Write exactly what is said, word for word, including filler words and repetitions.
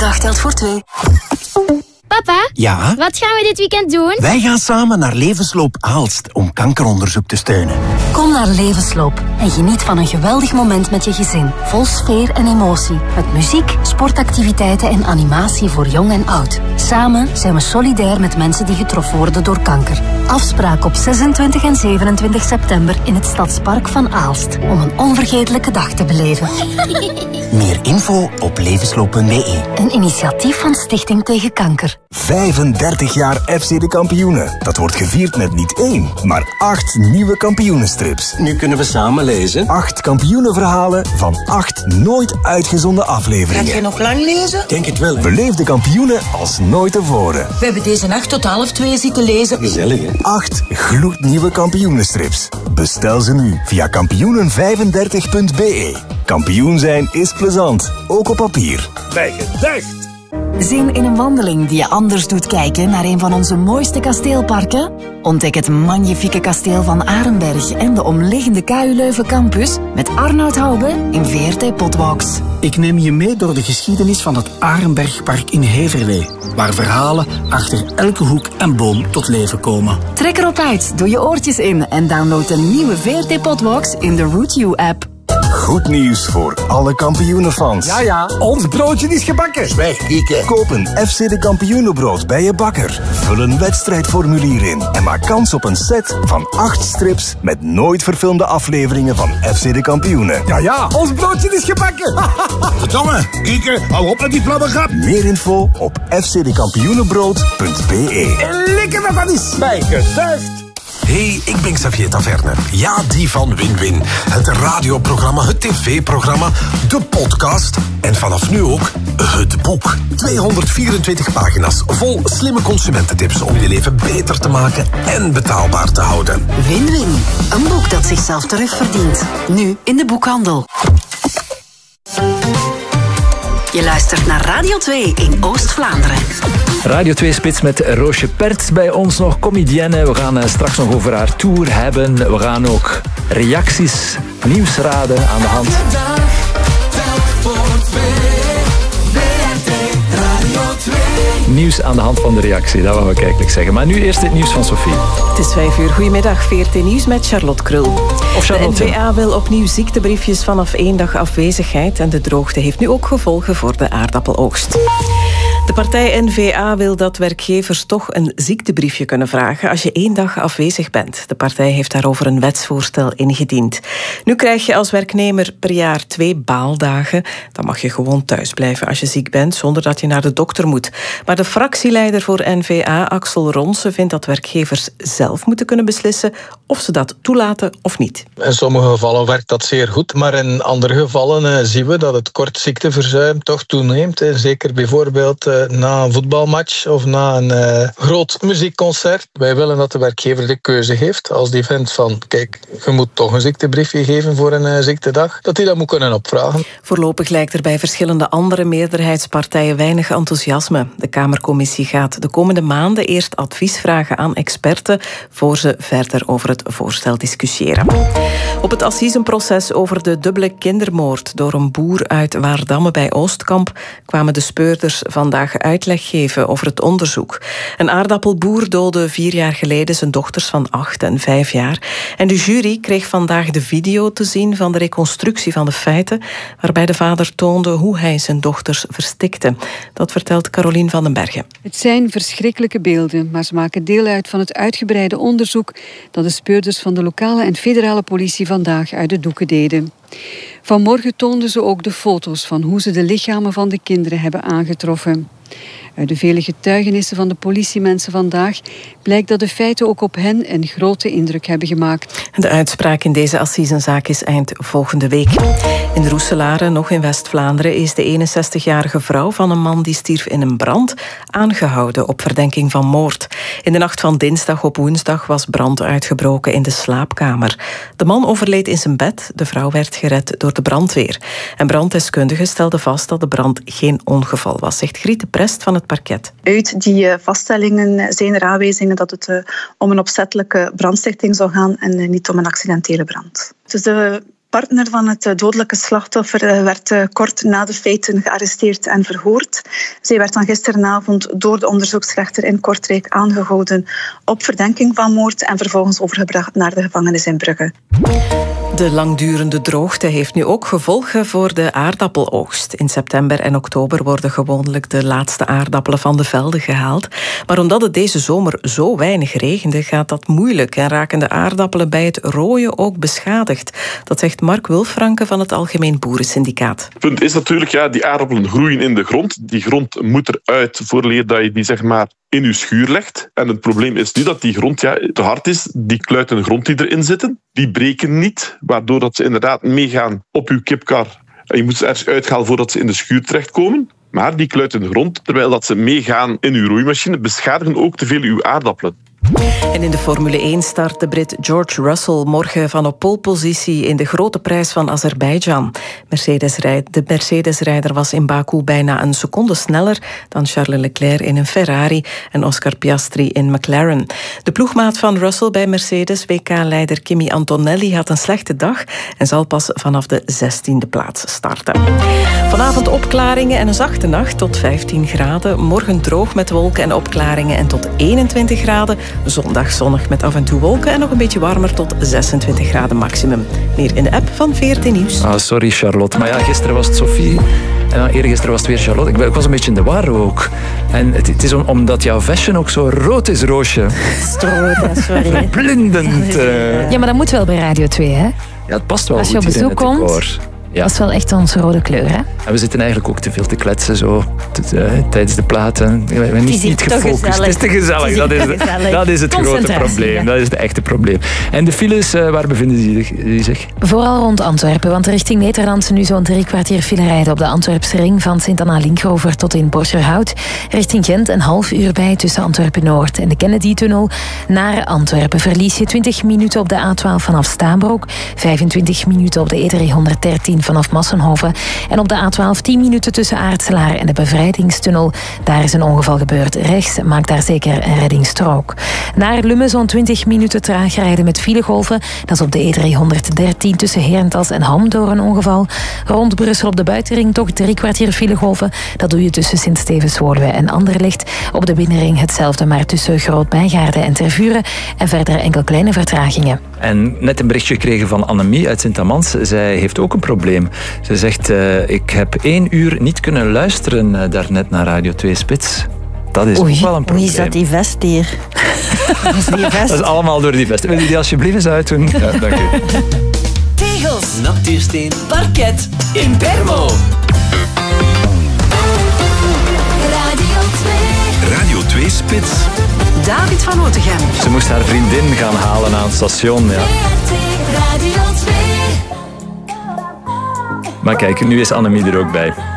dag telt voor twee. Papa, Ja? wat gaan we dit weekend doen? Wij gaan samen naar Levensloop Aalst om kankeronderzoek te steunen. Kom naar Levensloop en geniet van een geweldig moment met je gezin. Vol sfeer en emotie. Met muziek, sportactiviteiten en animatie voor jong en oud. Samen zijn we solidair met mensen die getroffen worden door kanker. Afspraak op zesentwintig en zevenentwintig september in het Stadspark van Aalst. Om een onvergetelijke dag te beleven. Meer info op levensloop punt be. Een initiatief van Stichting Tegen Kanker. vijfendertig jaar F C de Kampioenen. Dat wordt gevierd met niet één, maar acht nieuwe kampioenenstrips. Nu kunnen we samen lezen. Acht kampioenenverhalen van acht nooit uitgezonden afleveringen. Ga je nog lang lezen? Denk het wel. Beleef de kampioenen als nooit tevoren. We hebben deze nacht tot half twee zitten lezen. Gezellig, hè? Acht gloednieuwe kampioenenstrips. Bestel ze nu via kampioenen vijfendertig punt be. Kampioen zijn is plezant, ook op papier. Bij gedacht. Zin in een wandeling die je anders doet kijken naar een van onze mooiste kasteelparken? Ontdek het magnifieke kasteel van Arenberg en de omliggende K U Leuven campus met Arnoud Hoube in V R T Potwalks. Ik neem je mee door de geschiedenis van het Arenbergpark in Heverlee, waar verhalen achter elke hoek en boom tot leven komen. Trek erop uit, doe je oortjes in en download de nieuwe V R T Potwalks in de Root You app. Goed nieuws voor alle kampioenenfans. Ja, ja, ons broodje is gebakken. Zwijg, Kieke. Koop een F C de Kampioenenbrood bij je bakker. Vul een wedstrijdformulier in en maak kans op een set van acht strips met nooit verfilmde afleveringen van F C de Kampioenen. Ja, ja, ons broodje is gebakken. Verdomme, Kieke, hou op met die flabbergrap. Meer info op f c de kampioenenbrood punt be. Lekker dat dat is. Bij geducht. Hey, ik ben Xavier Taverne. Ja, die van Win-Win. Het radioprogramma, het tv-programma, de podcast en vanaf nu ook het boek. tweehonderdvierentwintig pagina's vol slimme consumententips om je leven beter te maken en betaalbaar te houden. Win-Win, een boek dat zichzelf terugverdient. Nu in de boekhandel. Je luistert naar Radio twee in Oost-Vlaanderen. Radio twee Spits met Roosje Perts bij ons nog, comedienne. We gaan uh, straks nog over haar tour hebben. We gaan ook reacties, nieuwsraden aan de hand. Nieuws aan de hand van de reactie, dat wou ik eigenlijk zeggen. Maar nu eerst het nieuws van Sophie. Het is vijf uur. Goedemiddag, V R T Nieuws met Charlotte Krul. Of Charlotte. De N V A wil opnieuw ziektebriefjes vanaf één dag afwezigheid. En de droogte heeft nu ook gevolgen voor de aardappeloogst. De partij N V A wil dat werkgevers toch een ziektebriefje kunnen vragen als je één dag afwezig bent. De partij heeft daarover een wetsvoorstel ingediend. Nu krijg je als werknemer per jaar twee baaldagen. Dan mag je gewoon thuis blijven als je ziek bent, zonder dat je naar de dokter moet. Maar de fractieleider voor N V A, Axel Ronse, vindt dat werkgevers zelf moeten kunnen beslissen of ze dat toelaten of niet. In sommige gevallen werkt dat zeer goed, maar in andere gevallen uh, zien we dat het kort ziekteverzuim toch toeneemt. Hè. Zeker bijvoorbeeld uh, na een voetbalmatch of na een uh, groot muziekconcert. Wij willen dat de werkgever de keuze heeft. Als die vindt van, kijk, je moet toch een ziektebriefje geven voor een uh, ziektedag, dat hij dat moet kunnen opvragen. Voorlopig lijkt er bij verschillende andere meerderheidspartijen weinig enthousiasme. De Kamercommissie gaat de komende maanden eerst advies vragen aan experten voor ze verder over het voorstel discussiëren. Op het assisenproces over de dubbele kindermoord door een boer uit Waardamme bij Oostkamp kwamen de speurders vandaag uitleg geven over het onderzoek. Een aardappelboer doodde vier jaar geleden zijn dochters van acht en vijf jaar. En de jury kreeg vandaag de video te zien van de reconstructie van de feiten, waarbij de vader toonde hoe hij zijn dochters verstikte. Dat vertelt Carolien van den Bergen. Het zijn verschrikkelijke beelden, maar ze maken deel uit van het uitgebreide onderzoek dat de speurders van de lokale en federale politie vandaag uit de doeken deden. Vanmorgen toonden ze ook de foto's van hoe ze de lichamen van de kinderen hebben aangetroffen. Uit de vele getuigenissen van de politiemensen vandaag blijkt dat de feiten ook op hen een grote indruk hebben gemaakt. De uitspraak in deze assisenzaak is eind volgende week. In Roeselare, nog in West-Vlaanderen, is de eenenzestigjarige vrouw van een man die stierf in een brand aangehouden op verdenking van moord. In de nacht van dinsdag op woensdag was brand uitgebroken in de slaapkamer. De man overleed in zijn bed, de vrouw werd gered door de brandweer. En branddeskundigen stelden vast dat de brand geen ongeval was, zegt Griet de Prest van het parket. Uit die uh, vaststellingen zijn er aanwijzingen dat het uh, om een opzettelijke brandstichting zou gaan en uh, niet om een accidentele brand. Dus de partner van het dodelijke slachtoffer werd kort na de feiten gearresteerd en verhoord. Zij werd dan gisteravond door de onderzoeksrechter in Kortrijk aangehouden op verdenking van moord en vervolgens overgebracht naar de gevangenis in Brugge. De langdurende droogte heeft nu ook gevolgen voor de aardappeloogst. In september en oktober worden gewoonlijk de laatste aardappelen van de velden gehaald. Maar omdat het deze zomer zo weinig regende, gaat dat moeilijk en raken de aardappelen bij het rooien ook beschadigd. Dat zegt Mark Wulfranke van het Algemeen Boerensyndicaat. Het punt is natuurlijk, ja, die aardappelen groeien in de grond. Die grond moet eruit vooraleer dat je die zeg maar in je schuur legt. En het probleem is nu dat die grond ja, te hard is. Die kluiten grond die erin zitten, die breken niet, waardoor dat ze inderdaad meegaan op je kipkar. En je moet ze ergens uithalen voordat ze in de schuur terechtkomen. Maar die kluiten grond, terwijl dat ze meegaan in uw roeimachine, beschadigen ook te veel uw aardappelen. En in de Formule één start de Brit George Russell morgen van op polepositie in de grote prijs van Azerbeidzjan. De Mercedes-rijder was in Baku bijna een seconde sneller dan Charles Leclerc in een Ferrari en Oscar Piastri in McLaren. De ploegmaat van Russell bij Mercedes, W K-leider Kimi Antonelli, had een slechte dag en zal pas vanaf de zestiende plaats starten. Vanavond opklaringen en een zachte nacht tot vijftien graden. Morgen droog met wolken en opklaringen en tot eenentwintig graden. Zondag zonnig met af en toe wolken en nog een beetje warmer tot zesentwintig graden maximum. Meer in de app van V R T Nieuws. Ah, sorry Charlotte, maar ja, gisteren was het Sophie en dan eergisteren was het weer Charlotte. Ik, ik was een beetje in de war ook. En het, het is om, omdat jouw vestje ook zo rood is, Roosje. Stroot, sorry. Verblindend. Uh... Ja, maar dat moet wel bij Radio twee, hè? Ja, het past wel als goed je op bezoek komt. Decor. Ja. Dat is wel echt onze rode kleur, hè? En we zitten eigenlijk ook te veel te kletsen zo, te, uh, tijdens de platen. We zijn niet, niet gefocust. Het is te gezellig. Is dat, is, gezellig. dat is het grote probleem. Ja. Dat is het echte probleem. En de files, uh, waar bevinden die zich? Vooral rond Antwerpen, want richting Nederland nu zo'n drie kwartier file rijden op de Antwerpse ring van Sint-Anna-Linkrover tot in Borgerhout. Richting Gent een half uur bij tussen Antwerpen-Noord en de Kennedy-tunnel. Naar Antwerpen verlies je twintig minuten op de A twaalf vanaf Staanbroek, vijfentwintig minuten op de E driehonderddertien vanaf Massenhoven en op de A twaalf tien minuten tussen Aartselaar en de Bevrijdingstunnel. Daar is een ongeval gebeurd. Rechts maakt daar zeker een reddingsstrook. Naar Lummen zo'n twintig minuten traag rijden met filegolven. Dat is op de E driehonderddertien tussen Herentals en Ham door een ongeval. Rond Brussel op de buitenring toch drie kwartier filegolven. Dat doe je tussen Sint-Stevens-Woluwe en Anderlecht. Op de binnenring hetzelfde, maar tussen Groot-Bijgaarde en Tervuren. En verder enkel kleine vertragingen. En net een berichtje gekregen van Annemie uit Sint-Amans. Zij heeft ook een probleem. Ze zegt, uh, ik heb één uur niet kunnen luisteren uh, daarnet naar Radio twee Spits. Dat is Oei, ook wel een probleem. Hoe is dat die vest hier? Dat is die vest. Dat is allemaal door die vest. Wil je die alsjeblieft eens uitdoen? Ja, dank u. Tegels, natuursteen, parket, in Bermo. Radio twee. Radio twee Spits. David van Otegem. Ze moest haar vriendin gaan halen aan het station. Ja. Radio twee. Maar kijk, nu is Annemie er ook bij.